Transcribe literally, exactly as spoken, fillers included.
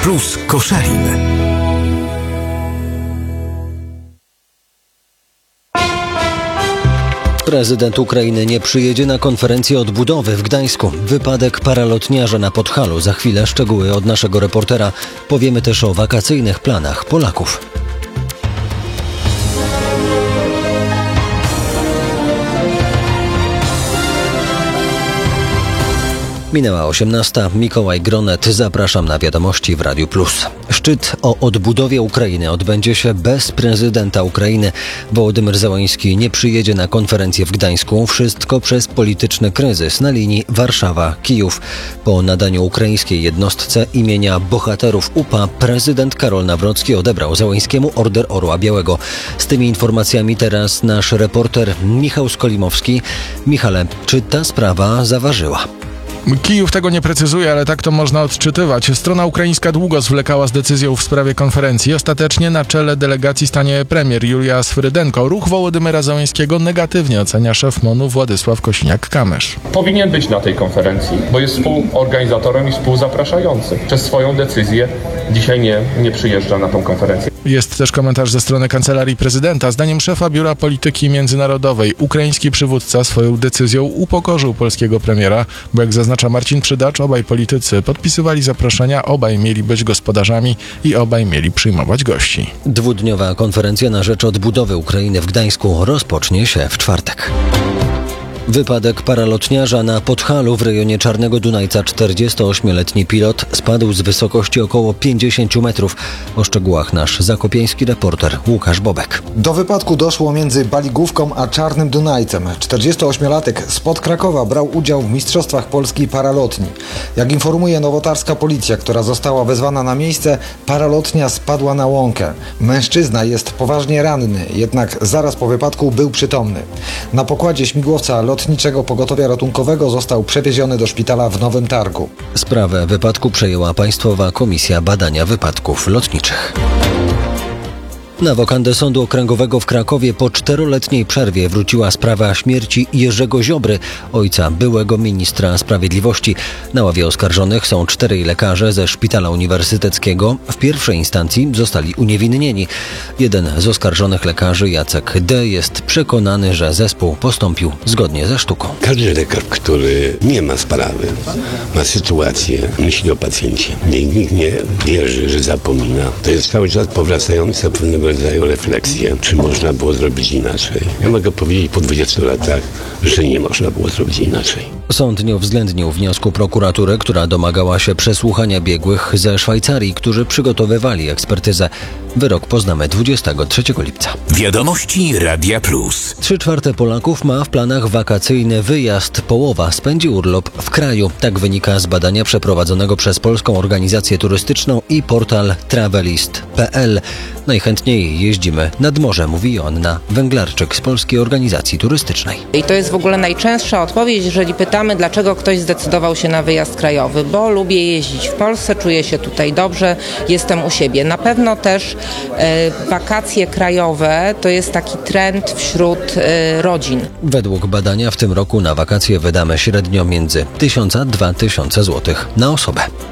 Plus Koszalin. Prezydent Ukrainy nie przyjedzie na konferencję odbudowy w Gdańsku. Wypadek paralotniarza na Podhalu. Za chwilę szczegóły od naszego reportera. Powiemy też o wakacyjnych planach Polaków. Minęła osiemnasta. Mikołaj Gronet. Zapraszam na wiadomości w Radiu Plus. Szczyt o odbudowie Ukrainy odbędzie się bez prezydenta Ukrainy. Wołodymyr Zełański nie przyjedzie na konferencję w Gdańsku. Wszystko przez polityczny kryzys na linii Warszawa-Kijów. Po nadaniu ukraińskiej jednostce imienia bohaterów U P A prezydent Karol Nawrocki odebrał Zełańskiemu Order Orła Białego. Z tymi informacjami teraz nasz reporter Michał Skolimowski. Michale, czy ta sprawa zaważyła? Kijów tego nie precyzuje, ale tak to można odczytywać. Strona ukraińska długo zwlekała z decyzją w sprawie konferencji. Ostatecznie na czele delegacji stanie premier Julia Swyrydenko. Ruch Wołodymyra Zełańskiego negatywnie ocenia szef MON-u Władysław Kosiniak-Kamysz. Powinien być na tej konferencji, bo jest współorganizatorem i współzapraszającym. Przez swoją decyzję dzisiaj nie, nie przyjeżdża na tą konferencję. Jest też komentarz ze strony Kancelarii Prezydenta. Zdaniem szefa Biura Polityki Międzynarodowej ukraiński przywódca swoją decyzją upokorzył polskiego premiera, bo jak zaznacza Marcin Przydacz, obaj politycy podpisywali zaproszenia, obaj mieli być gospodarzami i obaj mieli przyjmować gości. Dwudniowa konferencja na rzecz odbudowy Ukrainy w Gdańsku rozpocznie się w czwartek. Wypadek paralotniarza na Podhalu w rejonie Czarnego Dunajca. czterdziestoośmioletni pilot spadł z wysokości około pięćdziesiąt metrów. O szczegółach nasz zakopiański reporter Łukasz Bobek. Do wypadku doszło między Baligówką a Czarnym Dunajcem. czterdziestoośmiolatek spod Krakowa brał udział w Mistrzostwach Polski Paralotni. Jak informuje nowotarska policja, która została wezwana na miejsce, paralotnia spadła na łąkę. Mężczyzna jest poważnie ranny, jednak zaraz po wypadku był przytomny. Na pokładzie śmigłowca lotniczego pogotowia ratunkowego został przewieziony do szpitala w Nowym Targu. Sprawę wypadku przejęła Państwowa Komisja Badania Wypadków Lotniczych. Na wokandę Sądu Okręgowego w Krakowie po czteroletniej przerwie wróciła sprawa śmierci Jerzego Ziobry, ojca byłego ministra sprawiedliwości. Na ławie oskarżonych są czterej lekarze ze Szpitala Uniwersyteckiego. W pierwszej instancji zostali uniewinnieni. Jeden z oskarżonych lekarzy, Jacek D., jest przekonany, że zespół postąpił zgodnie ze sztuką. Każdy lekarz, który nie ma sprawy, ma sytuację, myśli o pacjencie. Nikt nie wierzy, że zapomina. To jest cały czas powracająca pewnego rodzaju refleksję, czy można było zrobić inaczej. Ja mogę powiedzieć po dwudziestu latach, że nie można było zrobić inaczej. Sąd nie uwzględnił wniosku prokuratury, która domagała się przesłuchania biegłych ze Szwajcarii, którzy przygotowywali ekspertyzę. Wyrok poznamy dwudziestego trzeciego lipca. Wiadomości Radia Plus. Trzy czwarte Polaków ma w planach wakacyjny wyjazd. Połowa spędzi urlop w kraju. Tak wynika z badania przeprowadzonego przez Polską Organizację Turystyczną i portal travelist kropka p l. Najchętniej jeździmy nad morze, mówi Joanna Węglarczyk z Polskiej Organizacji Turystycznej. I to jest w ogóle najczęstsza odpowiedź, jeżeli pytamy, dlaczego ktoś zdecydował się na wyjazd krajowy. Bo lubię jeździć w Polsce, czuję się tutaj dobrze, jestem u siebie. Na pewno też e, wakacje krajowe to jest taki trend wśród e, rodzin. Według badania w tym roku na wakacje wydamy średnio między tysiąc a dwa tysiące złotych na osobę.